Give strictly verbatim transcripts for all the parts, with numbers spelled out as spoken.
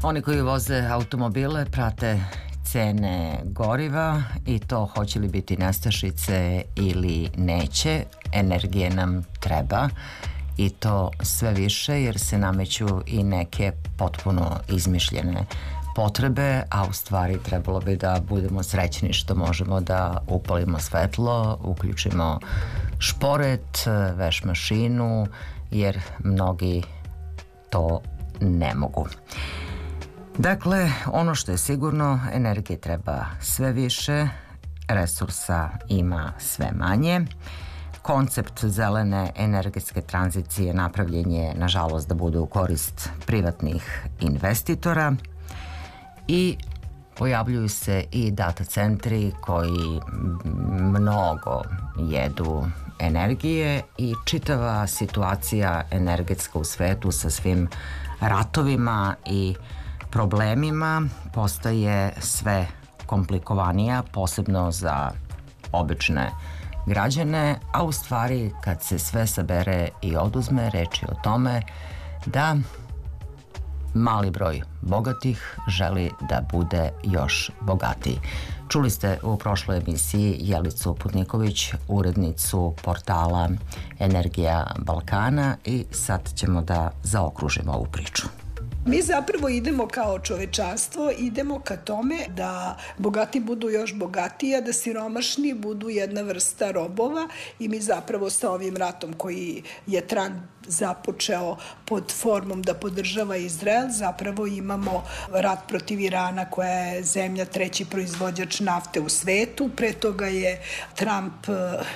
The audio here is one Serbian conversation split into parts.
Oni koji voze automobile prate cene goriva i to hoće li biti nestašice ili neće. Energije nam treba i to sve više jer se nameću i neke potpuno izmišljene potrebe, a u stvari trebalo bi da budemo srećni što možemo da upalimo svetlo, uključimo šporet, veš mašinu, jer mnogi to ne mogu. Dakle, ono što je sigurno, energije treba sve više, resursa ima sve manje. Koncept zelene energetske tranzicije napravljen je, nažalost, da bude u korist privatnih investitora i pojavljuju se i data centri koji mnogo jedu energije i čitava situacija energetska u svetu sa svim ratovima i problemima postaje sve komplikovanija, posebno za obične građane, a u stvari kad se sve sabere i oduzme, reč je o tome da mali broj bogatih želi da bude još bogatiji. Čuli ste u prošloj emisiji Jelicu Putniković, urednicu portala Energija Balkana, i sad ćemo da zaokružimo ovu priču. Mi zapravo idemo kao čovečanstvo, idemo ka tome da bogati budu još bogatiji, a da siromašni budu jedna vrsta robova, i mi zapravo sa ovim ratom koji je Trump započeo pod formom da podržava Izrael, zapravo imamo rat protiv Irana, koja je zemlja treći proizvođač nafte u svetu. Pre toga je Trump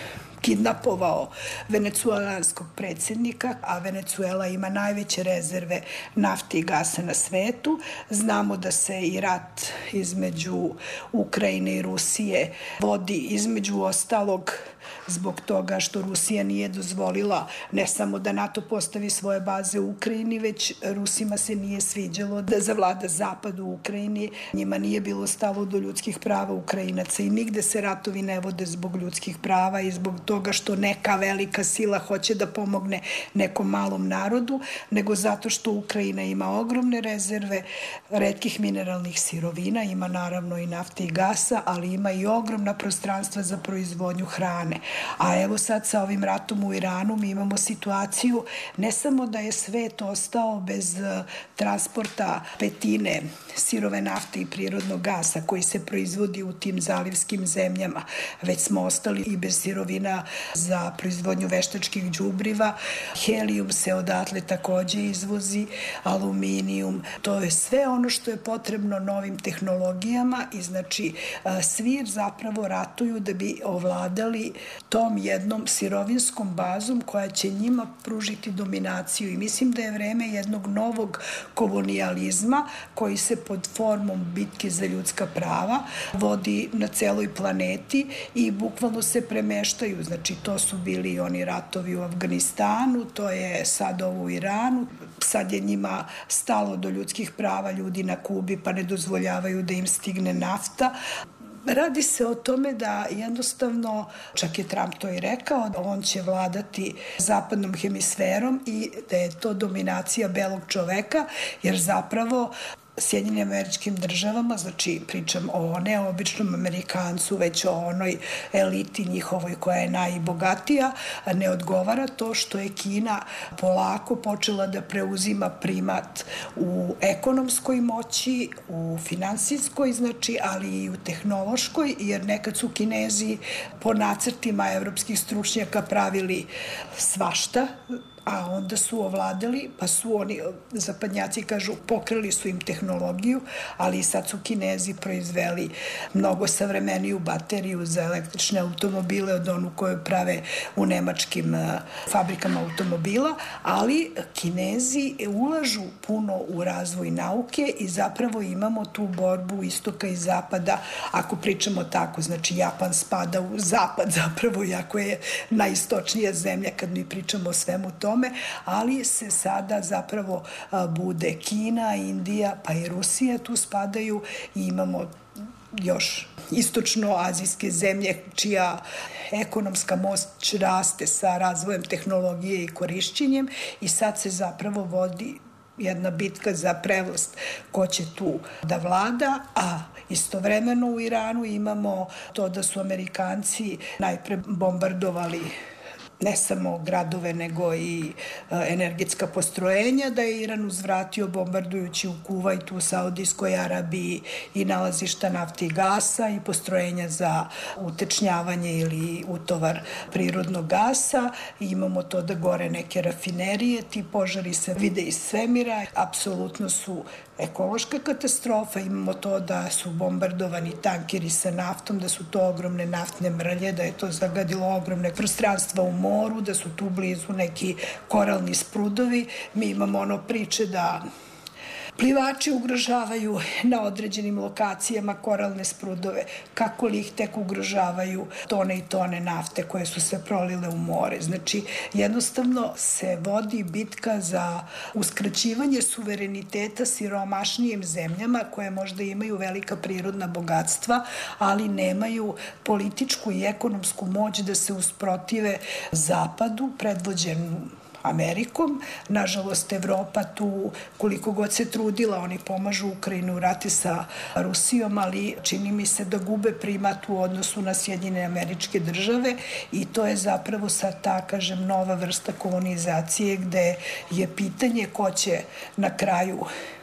kidnapovao venecuelanskog predsjednika, a Venecuela ima najveće rezerve nafte i gasa na svetu. Znamo da se i rat između Ukrajine i Rusije vodi između ostalog zbog toga što Rusija nije dozvolila ne samo da NATO postavi svoje baze u Ukrajini, već Rusima se nije sviđalo da zavlada zapad u Ukrajini. Njima nije bilo stalo do ljudskih prava Ukrajinaca i nigde se ratovi ne vode zbog ljudskih prava i zbog toga što neka velika sila hoće da pomogne nekom malom narodu, nego zato što Ukrajina ima ogromne rezerve retkih mineralnih sirovina, ima naravno i nafte i gasa, ali ima i ogromna prostranstva za proizvodnju hrane. A evo sad sa ovim ratom u Iranu mi imamo situaciju ne samo da je svet ostao bez transporta petine sirove nafte i prirodnog gasa koji se proizvodi u tim zalivskim zemljama, već smo ostali i bez sirovina za proizvodnju veštačkih đubriva. Helijum se odatle takođe izvozi, aluminijum, to je sve ono što je potrebno novim tehnologijama i znači svi zapravo ratuju da bi ovladali tom jednom sirovinskom bazom koja će njima pružiti dominaciju, i mislim da je vreme jednog novog kolonijalizma koji se pod formom bitke za ljudska prava vodi na celoj planeti i bukvalno se premeštaju. Znači to su bili i oni ratovi u Afganistanu, to je sad ovo u Iranu, sad je njima stalo do ljudskih prava ljudi na Kubi pa ne dozvoljavaju da im stigne nafta. Radi se o tome da jednostavno, čak je Trump to i rekao, da on će vladati zapadnom hemisferom i da je to dominacija belog čoveka, jer zapravo Sjedinjenim Američkim Državama, znači pričam o ne običnom Amerikancu, već o onoj eliti njihovoj koja je najbogatija, ne odgovara to što je Kina polako počela da preuzima primat u ekonomskoj moći, u finansijskoj, znači, ali i u tehnološkoj, jer nekad su Kinezi po nacrtima evropskih stručnjaka pravili svašta, a onda su ovladali, pa su oni, zapadnjaci kažu, pokrili su im tehnologiju, ali sad su Kinezi proizveli mnogo savremeniju bateriju za električne automobile od onu koju prave u nemačkim fabrikama automobila, ali Kinezi ulažu puno u razvoj nauke i zapravo imamo tu borbu istoka i zapada, ako pričamo tako, znači Japan spada u zapad zapravo, jako je najistočnija zemlja kad mi pričamo o svemu tome, ali se sada zapravo bude Kina, Indija, pa i Rusija tu spadaju i imamo još istočno-azijske zemlje čija ekonomska moć raste sa razvojem tehnologije i korišćenjem, i sad se zapravo vodi jedna bitka za prevlast ko će tu da vlada, a istovremeno u Iranu imamo to da su Amerikanci najpre bombardovali ne samo gradove, nego i energetska postrojenja, da je Iran uzvratio bombardujući u Kuvajtu, u Saudijskoj Arabiji i nalazišta nafte i gasa i postrojenja za utečnjavanje ili utovar prirodnog gasa. I imamo to da gore neke rafinerije, ti požari se vide iz svemira, apsolutno su ekološka katastrofa. Imamo to da su bombardovani tankeri sa naftom, da su to ogromne naftne mrlje, da je to zagadilo ogromne prostranstva u moru, da su tu blizu neki koralni sprudovi. Mi imamo ono priče da plivači ugrožavaju na određenim lokacijama koralne sprudove, kako li ih tek ugrožavaju tone i tone nafte koje su se prolile u more. Znači, jednostavno se vodi bitka za uskraćivanje suvereniteta siromašnijim zemljama koje možda imaju velika prirodna bogatstva, ali nemaju političku i ekonomsku moć da se usprotive Zapadu, predvođenu Amerikom. Nažalost, Evropa tu, koliko god se trudila, oni pomažu Ukrajinu u rati sa Rusijom, ali čini mi se da gube primat u odnosu na Sjedinjene Američke Države i to je zapravo sad ta, kažem, nova vrsta kolonizacije gde je pitanje ko će na kraju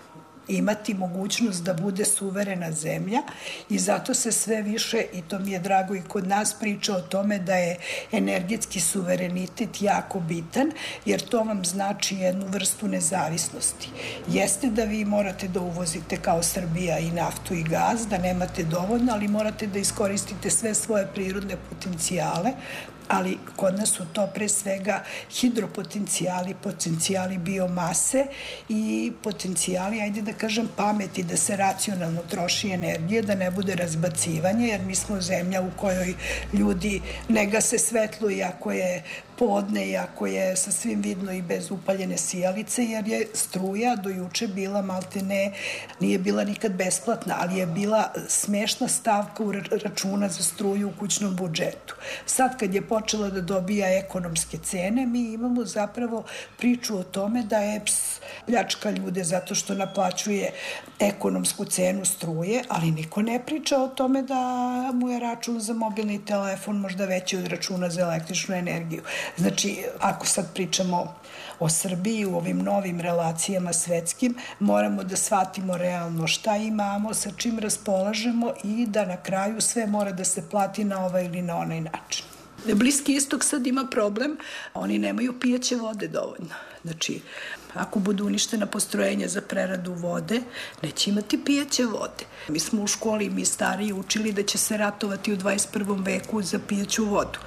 imati mogućnost da bude suverena zemlja i zato se sve više, i to mi je drago i kod nas, priča o tome da je energetski suverenitet jako bitan, jer to vam znači jednu vrstu nezavisnosti. Jeste da vi morate da uvozite kao Srbija i naftu i gaz, da nemate dovoljno, ali morate da iskoristite sve svoje prirodne potencijale, ali kod nas su to pre svega hidropotencijali, potencijali biomase i potencijali, ajde da kažem, pameti, da se racionalno troši energija, da ne bude razbacivanje, jer mi smo zemlja u kojoj ljudi ne gase svetlo iako je podne, iako je sasvim vidno i bez upaljene sijalice, jer je struja do juče bila maltene, nije bila nikad besplatna, ali je bila smešna stavka u računa za struju u kućnom budžetu. Sad kad je počela da dobija ekonomske cene, mi imamo zapravo priču o tome da E P S pljačka ljude zato što naplaćuje ekonomsku cenu struje, ali niko ne priča o tome da mu je račun za mobilni telefon možda veći od računa za električnu energiju. Znači, ako sad pričamo o Srbiji u ovim novim relacijama svetskim, moramo da shvatimo realno šta imamo, sa čim raspolažemo i da na kraju sve mora da se plati na ovaj ili na onaj način. Bliski istok sad ima problem, oni nemaju pijaće vode dovoljno. Znači, ako budu uništena postrojenja za preradu vode, neće imati pijaće vode. Mi smo u školi, mi stariji, učili da će se ratovati u dvadeset prvom veku za pijaću vodu.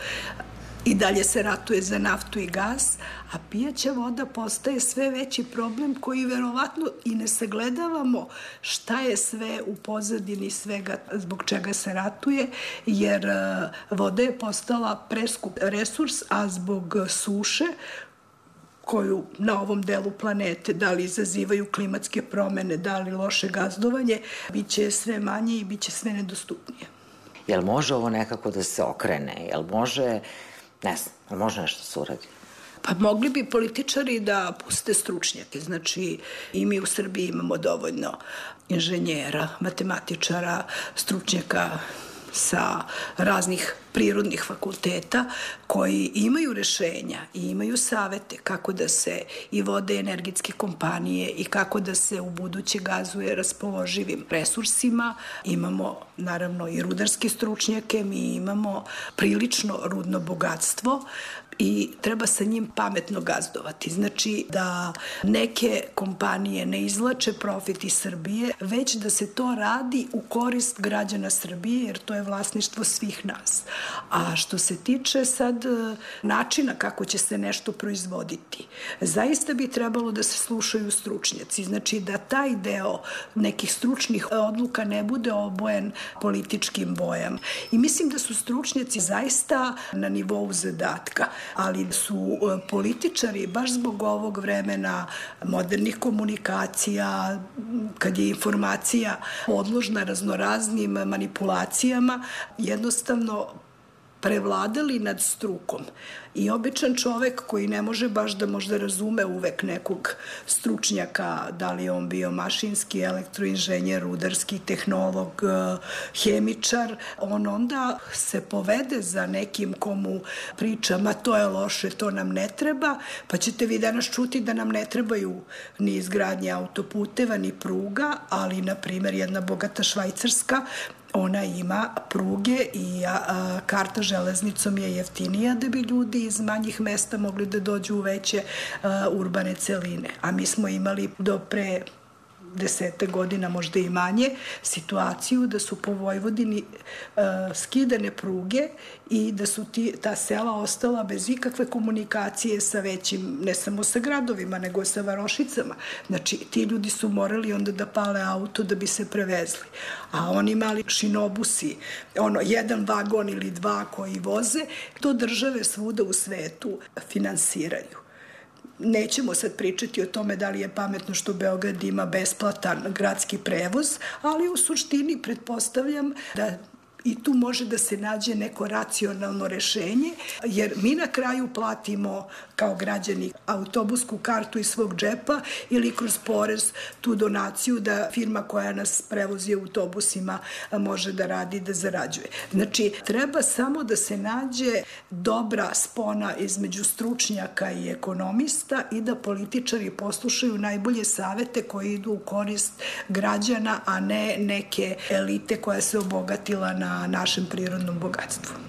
I dalje se ratuje za naftu i gas, a pijaća voda postaje sve veći problem koji verovatno i ne sagledavamo šta je sve u pozadini svega zbog čega se ratuje, jer voda je postala preskup resurs, a zbog suše koju na ovom delu planete, da li izazivaju klimatske promene, da li loše gazdovanje, bit će sve manje i bit će sve nedostupnije. Jel može ovo nekako da se okrene? Jel može, ne znam, može nešto se uradi? Pa mogli bi političari da puste stručnjake. Znači, i mi u Srbiji imamo dovoljno inženjera, matematičara, stručnjaka sa raznih prirodnih fakulteta koji imaju rešenja i imaju savete kako da se i vode energetske kompanije i kako da se u buduće gazuje raspoloživim resursima. Imamo naravno i rudarske stručnjake, mi imamo prilično rudno bogatstvo i treba sa njim pametno gazdovati. Znači da neke kompanije ne izvlače profit iz Srbije, već da se to radi u korist građana Srbije, jer to je vlasništvo svih nas. A što se tiče sad načina kako će se nešto proizvoditi, zaista bi trebalo da se slušaju stručnjaci. Znači da taj deo nekih stručnih odluka ne bude obojen političkim bojama. I mislim da su stručnjaci zaista na nivou zadatka, ali su političari baš zbog ovog vremena modernih komunikacija, kad je informacija podložna raznoraznim manipulacijama, jednostavno prevladali nad strukom. I običan čovek koji ne može baš da možda razume uvek nekog stručnjaka, da li on bio mašinski, elektroinženjer, rudarski, tehnolog, hemičar, on onda se povede za nekim komu priča, ma to je loše, to nam ne treba, pa ćete vi danas čuti da nam ne trebaju ni izgradnje autoputeva, ni pruga, ali, na primjer, jedna bogata Švajcarska, ona ima pruge i a, a, karta železnicom je jeftinija da bi ljudi iz manjih mesta mogli da dođu u veće a, urbane celine. A mi smo imali do pre desete godina, možda i manje, situaciju da su po Vojvodini uh, skidane pruge i da su ti, ta sela ostala bez ikakve komunikacije sa većim, ne samo sa gradovima, nego sa varošicama. Znači, ti ljudi su morali onda da pale auto da bi se prevezli. A oni mali šinobusi, ono, jedan vagon ili dva koji voze, to države svuda u svetu finansiraju. Nećemo sad pričati o tome da li je pametno što Beograd ima besplatan gradski prevoz, ali u suštini pretpostavljam da i tu može da se nađe neko racionalno rešenje, jer mi na kraju platimo kao građani autobusku kartu iz svog džepa ili kroz porez tu donaciju da firma koja nas prevozi autobusima može da radi, da zarađuje. Znači, treba samo da se nađe dobra spona između stručnjaka i ekonomista i da političari poslušaju najbolje savete koji idu u korist građana, a ne neke elite koja se obogatila na našem prirodnom bogatstvu.